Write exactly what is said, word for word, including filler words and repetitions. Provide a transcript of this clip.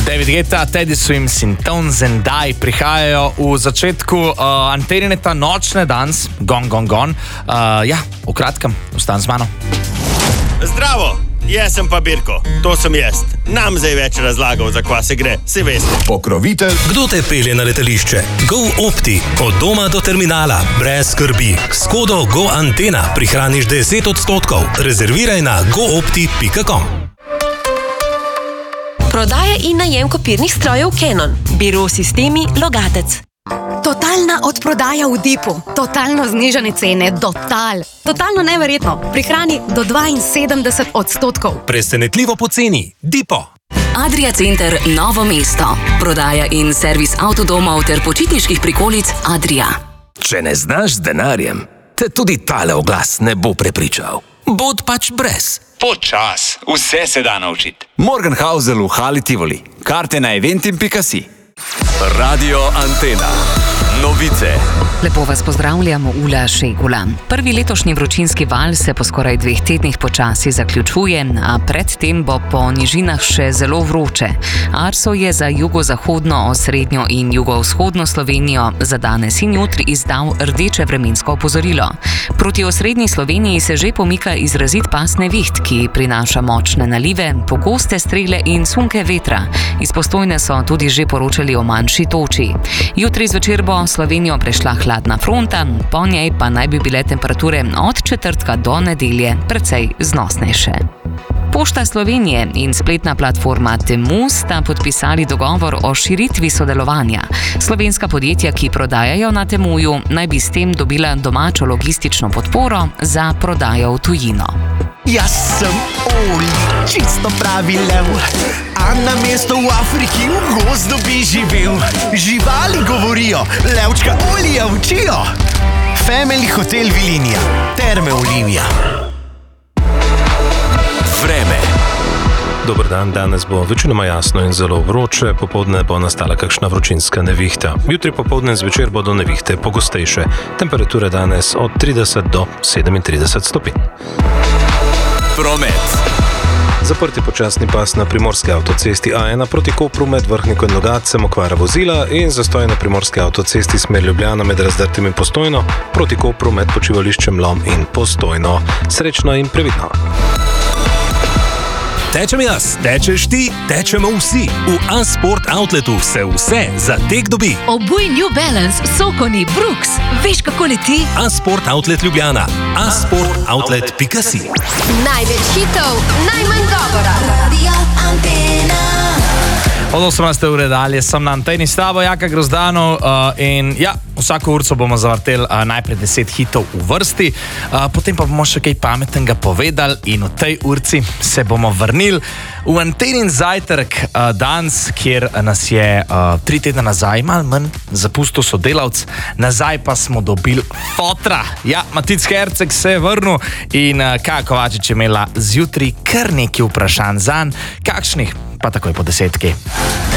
David Guetta, Teddy Swims in Tone Zendai prihajajo v začetku uh, Antenineta nočne danes, Gone, Gone, Gone. Uh, ja, v kratkem, ostan z mano. Zdravo, jaz sem pa Birko, to sem jaz. Nam zdaj več razlagal, za kva se gre, si veste. Pokrovitelj. Kdo te pelje na letališče? Go Opti, od doma do terminala, brez skrbi. S kodo Go Antena prihraniš deset odstotkov. Rezerviraj na go opti pika com. Prodaja in najem kopirnih strojev Canon. Biro Sistemi Logatec. Totalna odprodaja v Dipu. Totalno znižane cene. Total. Totalno neverjetno. Prihrani do dvainsedemdeset odstotkov. Presenetljivo poceni. Dipo. Adria Center Novo mesto. Prodaja in servis avtodomov ter počitniških prikolic Adria. Če ne znaš z denarjem, te tudi tale oglas ne bo prepričal. Bod pač brez. Počas, vse se da naučiti. Morgenhausel v Hali Tivoli. Karte na eventim pika si. Radio Antena. Novice. Lepo vas pozdravljamo, Ula Šegula. Prvi letošnji vročinski val se po skoraj dveh tednih počasi zaključuje, a predtem bo po nižinah še zelo vroče. Arso je za jugozahodno, osrednjo in jugovzhodno Slovenijo za danes in jutri izdal rdeče vremensko opozorilo. Proti osrednji Sloveniji se že pomika izrazit pas neviht, ki prinaša močne nalive, pogoste strele in sunke vetra. Iz Postojne so tudi že poročali o manjši toči. Jutri zvečer bo Slovenijo prešla hladna fronta, po njej pa naj bi bile temperature od četrtka do nedelje precej znosnejše. Pošta Slovenije in spletna platforma Temu sta podpisali dogovor o širitvi sodelovanja. Slovenska podjetja, ki prodajajo na Temuju, naj bi s tem dobila domačo logistično podporo za prodajo v tujino. Jaz sem Oli, čisto pravi lev, a na mesto v Afriki v gozdu bi živel. Živali govorijo, levčka Olija učijo. Family Hotel Vilinija, Terme Olimija. Vreme. Dober dan, danes bo večinoma jasno in zelo vroče, popoldne bo nastala kakšna vročinska nevihta. Jutri popoldne zvečer bodo nevihte pogostejše. Temperature danes od trideset do sedemintrideset stopinj. Promet. Zaprti počasni pas na primorski avtocesti A ena proti Kopru med Vrhnikom in Logatcem, okvara vozila, in zastoj na primorski avtocesti smer Ljubljana med Razdrtim in Postojno proti Kopru med počivališčem Lom in Postojno. Srečno in previdno. Tečem jaz, tečeš ti, tečemo vsi. V A-Sport Outletu se vse za tek dobi. Obuj New Balance, Sokoni, Brooks. Veš, kako leti? A-Sport Outlet Ljubljana. a sport outlet pika si. Največ hitov, najmanj govora. Radio Antena. Od osemnajste ure dalje sem na anteni s tabo, Jaka Grozdanov, uh, in ja, vsako urco bomo zavrteli uh, najprej deset hitov v vrsti, uh, potem pa bomo še kaj pametnega povedali in v tej urci se bomo vrnili v Antenin zajtrk uh, danes, kjer nas je uh, tri tedne nazaj malo manj zapustil sodelavc, nazaj pa smo dobili fotra. Ja, Matic Herceg se je vrnil in uh, Kaja Kovačič je imela zjutraj kar nekaj vprašanj zanj, kakšnih pa takoj po desetki.